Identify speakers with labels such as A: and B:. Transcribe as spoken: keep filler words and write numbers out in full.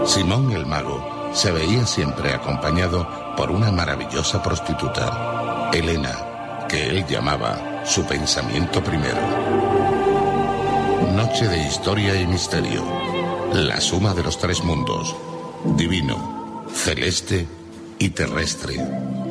A: Simón el mago se veía siempre acompañado por una maravillosa prostituta, Helena, que él llamaba su pensamiento primero. Noche de historia y misterio. La suma de los tres mundos: divino, celeste y terrestre.